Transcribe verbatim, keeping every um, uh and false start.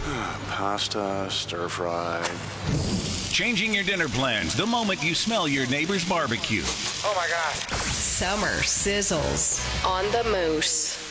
Pasta, stir fry. Changing your dinner plans the moment you smell your neighbor's barbecue. Oh my God. Summer sizzles on the Moose.